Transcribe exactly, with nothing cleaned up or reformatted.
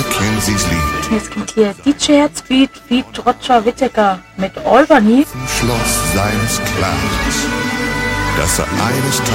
Mackenzies Lied. Es gibt hier D J Herzbeat feat. Roger Whittaker mit Albany. Im Schloss seines Clans, dass er eines